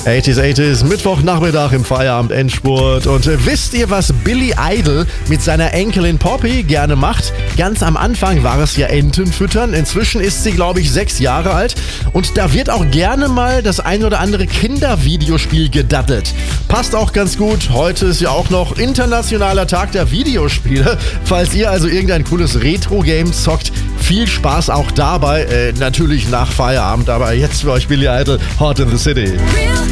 80s, Mittwochnachmittag im Feierabend-Endspurt. Und wisst ihr, was Billy Idol mit seiner Enkelin Poppy gerne macht? Ganz am Anfang war es ja Enten füttern. Inzwischen ist sie, glaube ich, 6 Jahre alt. Und da wird auch gerne mal das ein oder andere Kindervideospiel gedaddelt. Passt auch ganz gut. Heute ist ja auch noch Internationaler Tag der Videospiele. Falls ihr also irgendein cooles Retro-Game zockt, viel Spaß auch dabei. Natürlich nach Feierabend. Aber jetzt für euch Billy Idol, Hot in the City. Real